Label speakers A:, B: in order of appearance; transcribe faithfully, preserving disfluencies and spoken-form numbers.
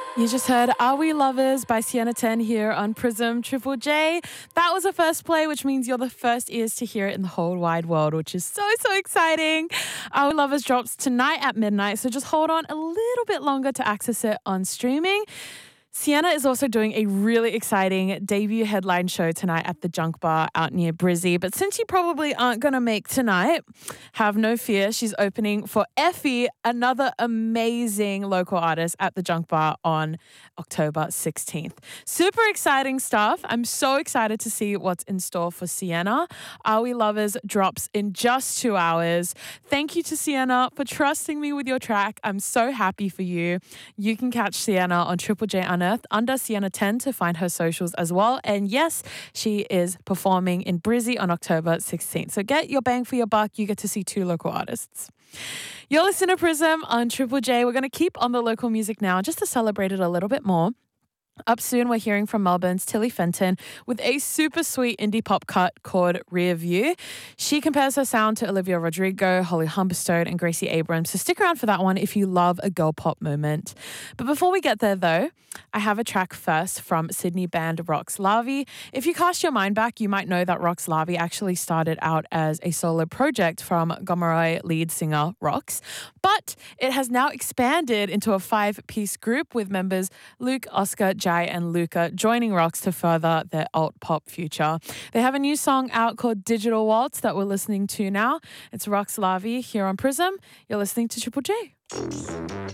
A: You just heard Are We Lovers by Sienna ten here on Prism Triple J. That was a first play, which means you're the first ears to hear it in the whole wide world, which is so, so exciting. Are We Lovers drops tonight at midnight, so just hold on a little bit longer to access it on streaming. Sienna is also doing a really exciting debut headline show tonight at the Junk Bar out near Brizzy. But since you probably aren't going to make tonight, have no fear. She's opening for Effie, another amazing local artist at the Junk Bar on October sixteenth. Super exciting stuff. I'm so excited to see what's in store for Sienna. Are We Lovers drops in just two hours. Thank you to Sienna for trusting me with your track. I'm so happy for you. You can catch Sienna on Triple J Unearthed under Sienna ten to find her socials as well. And yes, she is performing in Brizzy on October sixteenth. So get your bang for your buck. You get to see two local artists. You're listening to Prism on Triple J. We're going to keep on the local music now just to celebrate it a little bit more. Up soon, we're hearing from Melbourne's Tilly Fenton with a super sweet indie pop cut called Rear View. She compares her sound to Olivia Rodrigo, Holly Humberstone, and Gracie Abrams. So stick around for that one if you love a girl pop moment. But before we get there, though, I have a track first from Sydney band Rox Larvae. If you cast your mind back, you might know that Rox Larvae actually started out as a solo project from Gomeroi lead singer Rox, but it has now expanded into a five-piece group with members Luke, Oscar, Jai, and Luca joining Rox to further their alt pop future. They have a new song out called Digital Waltz that we're listening to now. It's Rox Larvae here on Prism. You're listening to Triple J.